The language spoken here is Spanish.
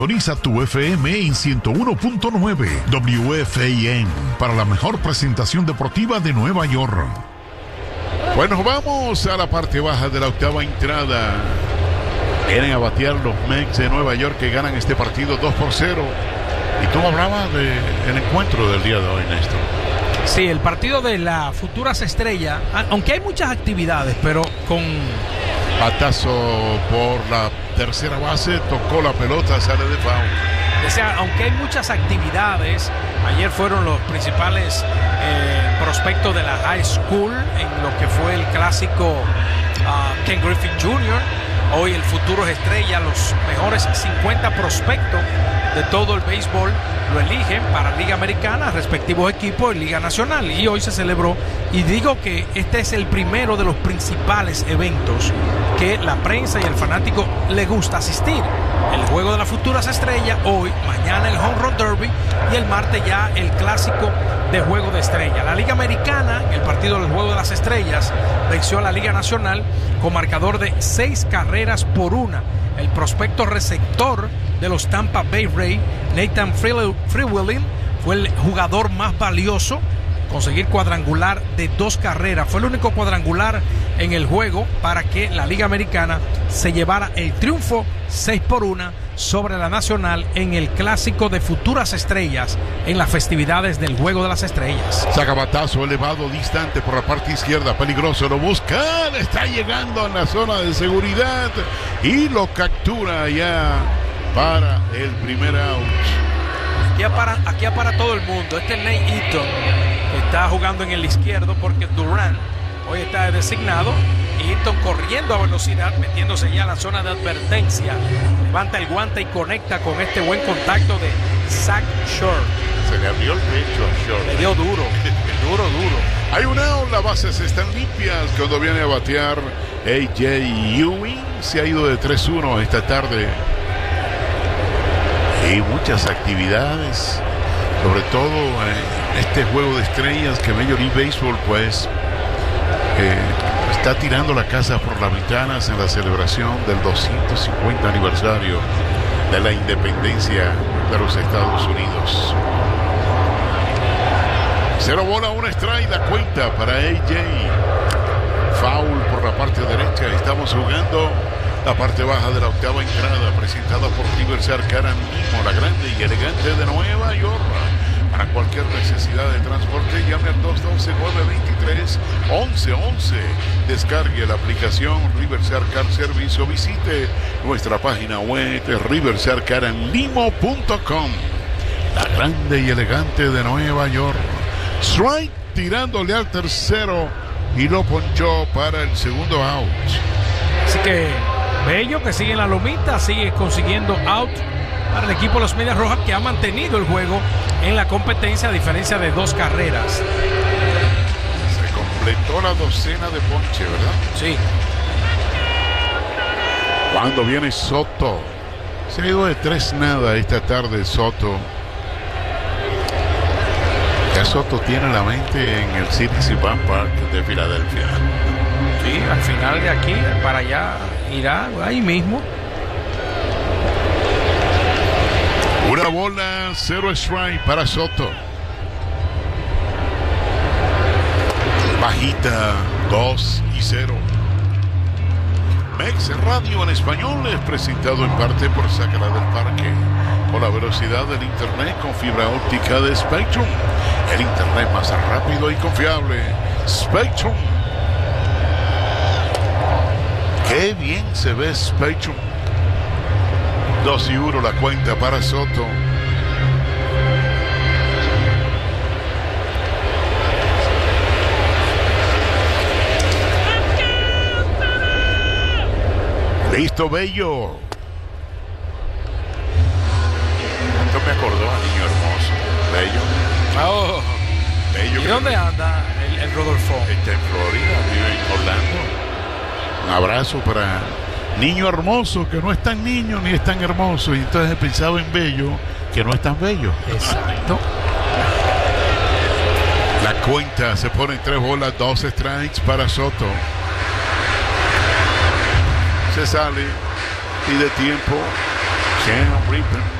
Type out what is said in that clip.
Sintoniza tu FM en 101.9 WFAN para la mejor presentación deportiva de Nueva York. Bueno, vamos a la parte baja de la octava entrada. Vienen a batear los Mets de Nueva York que ganan este partido 2-0. Y tú hablabas del encuentro del día de hoy, Néstor. Sí, el partido de las futuras estrellas, aunque hay muchas actividades, pero con... Batazo por la tercera base, tocó la pelota, sale de foul. O sea, aunque hay muchas actividades, ayer fueron los principales prospectos de la high school en lo que fue el clásico Ken Griffey Jr. Hoy el Futuros Estrella, los mejores 50 prospectos de todo el béisbol lo eligen para Liga Americana, respectivos equipos y Liga Nacional. Y hoy se celebró, y digo que este es el primero de los principales eventos que la prensa y el fanático le gusta asistir. El juego de las futuras estrellas, hoy, mañana el Home Run Derby y el martes ya el clásico de Juego de Estrella. La Liga Americana, el partido del Juego de las Estrellas, venció a la Liga Nacional con marcador de 6-1. El prospecto receptor de los Tampa Bay Rays, Nathan Freewheeling, fue el jugador más valioso, conseguir cuadrangular de 2 carreras. Fue el único cuadrangular en el juego para que la Liga Americana se llevara el triunfo 6-1 sobre la Nacional en el clásico de futuras estrellas en las festividades del Juego de las Estrellas. Saca batazo elevado, distante por la parte izquierda, peligroso, lo busca, está llegando a la zona de seguridad y lo captura ya para el primer out. Aquí para todo el mundo. Este es Nate Eaton, que está jugando en el izquierdo porque Durant hoy está designado. Eaton corriendo a velocidad, metiéndose ya a la zona de advertencia. Levanta el guante y conecta con este buen contacto de Zach Short. Se le abrió el pecho a Short. Le dio duro. Hay un out, las bases están limpias cuando viene a batear A.J. Ewing. Se ha ido de 3-1 esta tarde. Y muchas actividades, sobre todo este juego de estrellas que Major League Baseball pues está tirando la casa por las ventanas en la celebración del 250 aniversario de la independencia de los Estados Unidos. 0 bola, 1 strike, la cuenta para A.J. Foul por la parte derecha. Estamos jugando la parte baja de la octava entrada, presentada por Riverside Car & Limo, la grande y elegante de Nueva York. Para cualquier necesidad de transporte, llame al 212-923-1111. Descargue la aplicación Riverside Car Service o visite nuestra página web riversidecarandlimo.com. La grande y elegante de Nueva York. Strike tirándole al tercero y lo ponchó para el segundo out. Así que Bello, que sigue en la lomita, sigue consiguiendo out para el equipo de los Medias Rojas, que ha mantenido el juego en la competencia a diferencia de 2 carreras. Se completó la docena de ponche, ¿verdad? Sí. Cuando viene Soto, se ha ido de 3-0 esta tarde Soto. Ya Soto tiene la mente en el Citizen Park de Filadelfia. Sí, al final de aquí para allá irá ahí mismo. 1 bola, 0 strike para Soto. Bajita, 2-0. Mex Radio en español es presentado en parte por Sácala del Parque. Con la velocidad del internet con fibra óptica de Spectrum. El internet más rápido y confiable. Spectrum. Qué bien se ve Spectrum. 2-1 la cuenta para Soto. Listo, Bello. Esto me acordó a Niño Hermoso. Bello. Oh. Bello. ¿Y dónde anda el Rodolfo? Está en Florida, vive en Orlando. Un abrazo para Niño Hermoso, que no es tan niño ni es tan hermoso. Y entonces pensaba en Bello, que no es tan bello. Exacto. La cuenta se pone en 3 bolas, 2 strikes para Soto. Se sale, pide tiempo. Ken Ripken.